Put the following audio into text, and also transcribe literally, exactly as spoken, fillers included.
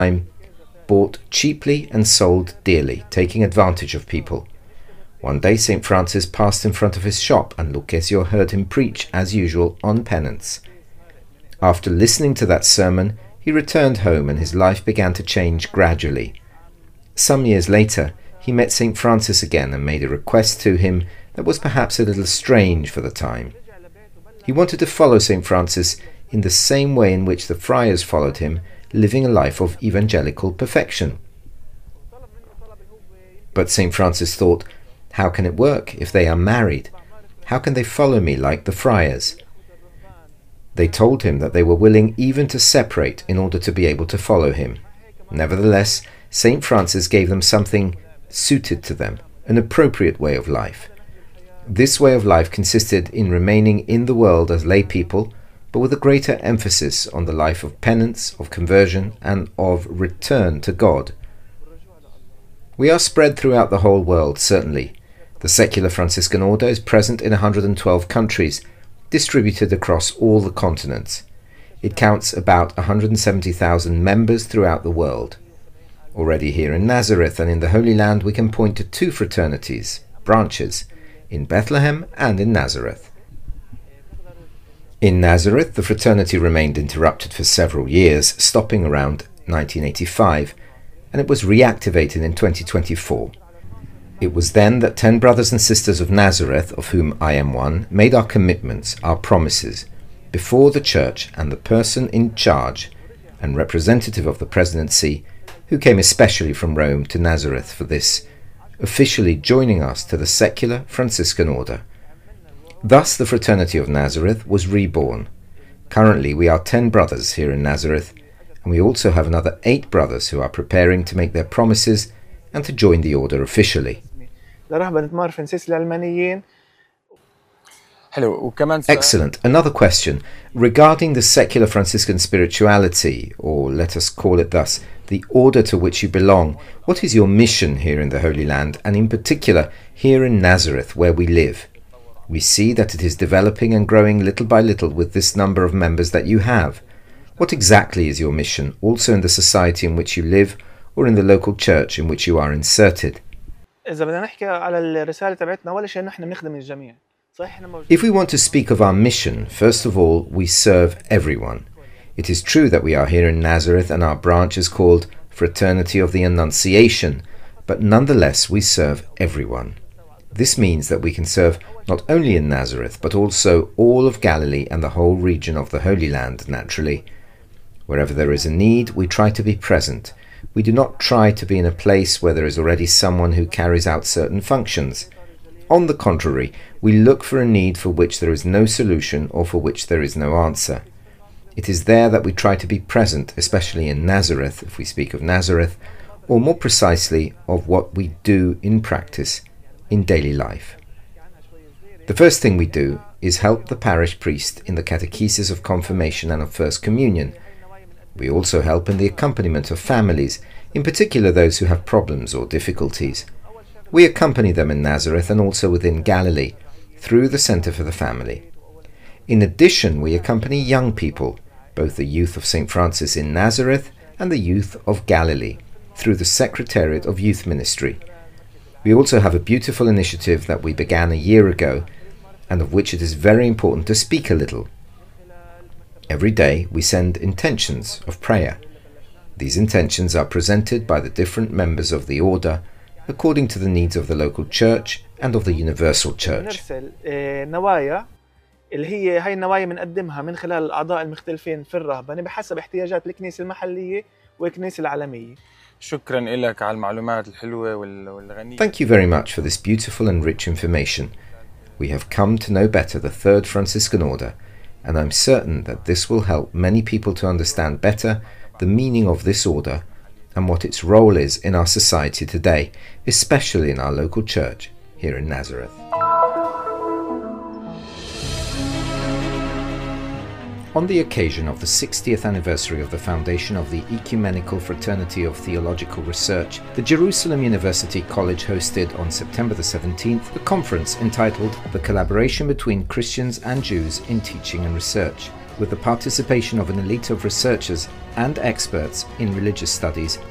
time bought cheaply and sold dearly, taking advantage of people. One day Saint Francis passed in front of his shop and Lucchesio heard him preach, as usual, on penance. After listening to that sermon, he returned home and his life began to change gradually. Some years later, he met Saint Francis again and made a request to him that was perhaps a little strange for the time. He wanted to follow Saint Francis in the same way in which the friars followed him, living a life of evangelical perfection. But Saint Francis thought, how can it work if they are married? How can they follow me like the friars? They told him that they were willing even to separate in order to be able to follow him. Nevertheless, Saint Francis gave them something suited to them, an appropriate way of life. This way of life consisted in remaining in the world as lay people, but with a greater emphasis on the life of penance, of conversion, and of return to God. We are spread throughout the whole world, certainly. The secular Franciscan order is present in one hundred twelve countries, distributed across all the continents. It counts about one hundred seventy thousand members throughout the world. Already here in Nazareth and in the Holy Land we can point to two fraternities, branches, in Bethlehem and in Nazareth. In Nazareth, the fraternity remained interrupted for several years, stopping around nineteen eighty-five, and it was reactivated in twenty twenty-four. It was then that ten brothers and sisters of Nazareth, of whom I am one, made our commitments, our promises, before the Church and the person in charge and representative of the presidency, who came especially from Rome to Nazareth for this, officially joining us to the secular Franciscan order. Thus the Fraternity of Nazareth was reborn. Currently we are ten brothers here in Nazareth, and we also have another eight brothers who are preparing to make their promises and to join the order officially. Excellent. Another question. Regarding the secular Franciscan spirituality, or let us call it thus, the order to which you belong, what is your mission here in the Holy Land, and in particular here in Nazareth where we live? We see that it is developing and growing little by little with this number of members that you have. What exactly is your mission, also in the society in which you live, or in the local church in which you are inserted? If we want to speak of our mission, first of all, we serve everyone. It is true that we are here in Nazareth and our branch is called Fraternity of the Annunciation, but nonetheless we serve everyone. This means that we can serve not only in Nazareth, but also all of Galilee and the whole region of the Holy Land, naturally. Wherever there is a need, we try to be present. We do not try to be in a place where there is already someone who carries out certain functions. On the contrary, we look for a need for which there is no solution or for which there is no answer. It is there that we try to be present, especially in Nazareth, if we speak of Nazareth, or more precisely of what we do in practice, in daily life. The first thing we do is help the parish priest in the catechesis of confirmation and of First Communion. We also help in the accompaniment of families, in particular those who have problems or difficulties. We accompany them in Nazareth and also within Galilee, through the Centre for the Family. In addition, we accompany young people, both the youth of Saint Francis in Nazareth and the youth of Galilee, through the Secretariat of Youth Ministry. We also have a beautiful initiative that we began a year ago, and of which it is very important to speak a little. Every day we send intentions of prayer. These intentions are presented by the different members of the order according to the needs of the local church and of the universal church. اللي هي هاي النوايا بنقدمها من خلال الأعضاء المختلفين في الرهبنة بحسب احتياجات الكنيسة المحلية والكنيسة العالمية. شكرا لك على المعلومات الحلوة والغنية. Thank you very much for this beautiful and rich information. We have come to know better the Third Franciscan Order, and I'm certain that this will help many people to understand better the meaning of this order and what its role is in our society today, especially in our local church here in Nazareth. On the occasion of the sixtieth anniversary of the foundation of the Ecumenical Fraternity of Theological Research, the Jerusalem University College hosted on September the seventeenth a conference entitled The Collaboration Between Christians and Jews in Teaching and Research, with the participation of an elite of researchers and experts in religious studies